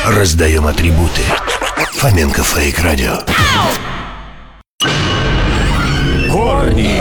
Раздаем атрибуты. Фоменко Фейк Радио. Корни.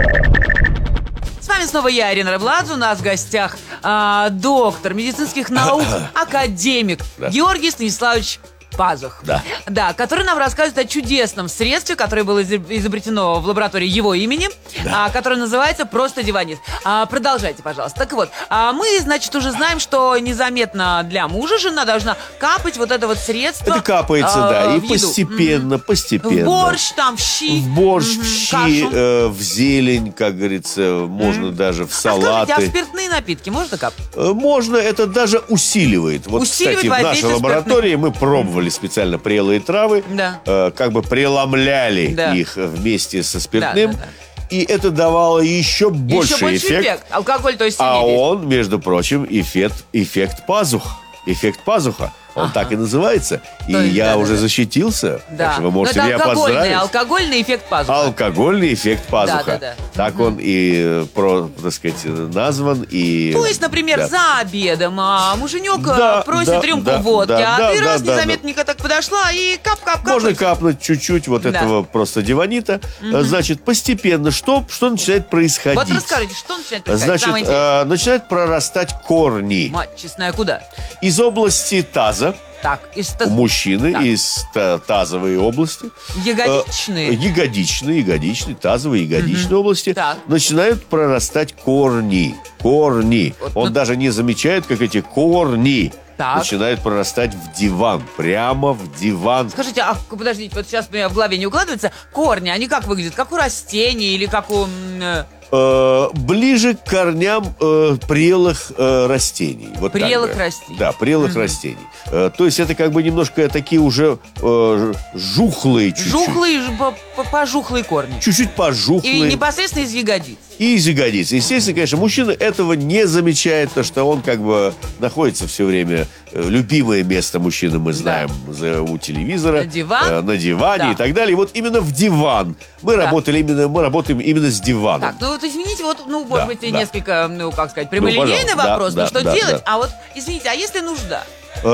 С вами снова я, Ирина Рыбладзе. У нас в гостях доктор медицинских наук, академик Георгий Станиславович Пазух. Да, который нам рассказывает о чудесном средстве, которое было изобретено в лаборатории его имени, которое называется просто диванит. Продолжайте, пожалуйста. Так вот, мы, значит, уже знаем, что незаметно для мужа жена должна капать вот это вот средство. Это капается, да, и постепенно. В борщ, там, в щи. В борщ, в щи, в зелень, как говорится, можно даже в салаты. Скажите, спиртные напитки можно капать? Можно, это даже усиливает. Вот, кстати, в нашей лаборатории мы пробовали специально прелые травы, как бы преломляли их вместе со спиртным, и это давало еще больше эффект. Алкоголь, то есть сильнее. А он, между прочим, эффект пазуха. Эффект пазуха. Он так и называется. И я уже защитился. Так что вы можете меня поздравить. Алкогольный эффект пазуха. Алкогольный эффект пазуха. Так он и, так сказать, назван. То есть, например, за обедом муженек просит рюмку водки, а ты раз незаметненько так подошла и кап-кап-кап. Можно капнуть чуть-чуть вот этого просто диванита. Значит, постепенно что начинает происходить? Вот расскажите, что начинает происходить? Значит, начинают прорастать корни. Мать честная, куда? Из области таза. У мужчины из тазовой области. Ягодичные, тазовые, ягодичные области начинают прорастать корни. Он даже не замечает, как эти корни начинают прорастать в диван. Прямо в диван. Скажите, подождите, вот сейчас у меня в голове не укладывается. Корни, они как выглядят? Как у растений или как у... ближе к корням прелых растений. Вот прелых растений. Да, прелых растений. То есть это как бы немножко такие уже жухлые чуть-чуть. Пожухлые корни. Чуть-чуть пожухлые. И непосредственно из ягодиц. И из ягодиц. Естественно, конечно, мужчина этого не замечает, потому что он как бы находится все время... Любимое место мужчины мы знаем у телевизора. На диване и так далее. И вот именно в диван. Мы работаем именно с диваном. Так, вот извините, может быть, несколько, прямолинейный вопрос, но что делать? А вот, извините, а если нужда?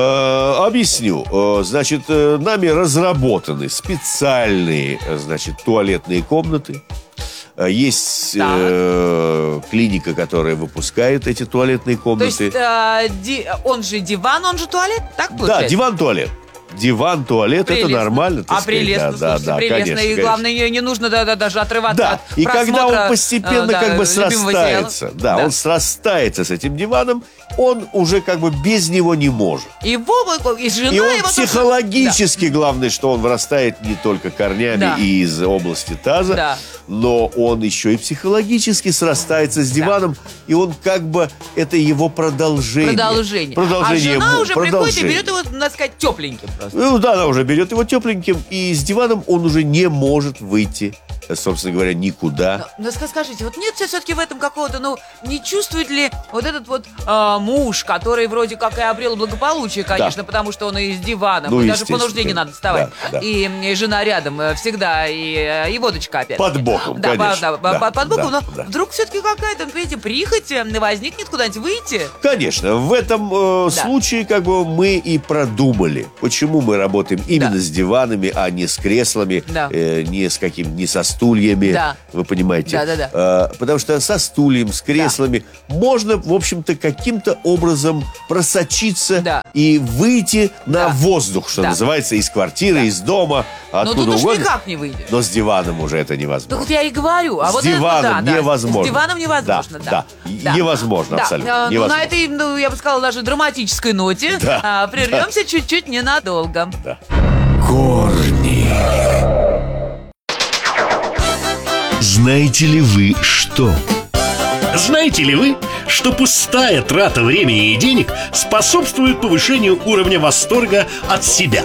Объясню. Значит, нами разработаны специальные, туалетные комнаты. Есть клиника, которая выпускает эти туалетные комнаты. То есть он же диван, он же туалет, так получается? Да, диван-туалет. Диван-туалет, это нормально, так сказать. Прелестно, прелестно. Конечно, и главное, не нужно даже отрываться от просмотра. И когда он постепенно как бы срастается, он срастается с этим диваном, он уже как бы без него не может. И жена и он психологически, главное, что он вырастает не только корнями и из области таза, но он еще и психологически срастается с диваном, и он как бы, это его продолжение. А жена уже приходит и берет его, надо сказать, тепленьким. Она уже берет его тепленьким, и с диваном он уже не может выйти, собственно говоря, никуда. Но скажите, вот нет все-таки в этом какого-то, не чувствует ли вот этот вот муж, который вроде как и обрел благополучие, конечно, потому что он и с диваном, и даже по нужде не надо вставать, и жена рядом всегда, и водочка опять. Под боком, конечно. Под боком, но вдруг все-таки какая-то, понимаете, прихоть возникнет куда-нибудь выйти. Конечно, в этом случае как бы мы и продумали, почему мы работаем именно с диванами, а не с креслами, не со стульями, вы понимаете. Потому что со стульем, с креслами можно, в общем-то, каким-то образом просочиться и выйти на воздух, что называется, из квартиры, из дома, откуда угодно. Но тут уж никак не выйдешь. Но с диваном уже это невозможно. Вот я и говорю. С диваном невозможно. С диваном невозможно, невозможно, абсолютно. На этой, я бы сказала, даже драматической ноте прервемся чуть-чуть ненадолго. Корни. Знаете ли вы что? Знаете ли вы, что пустая трата времени и денег способствует повышению уровня восторга от себя?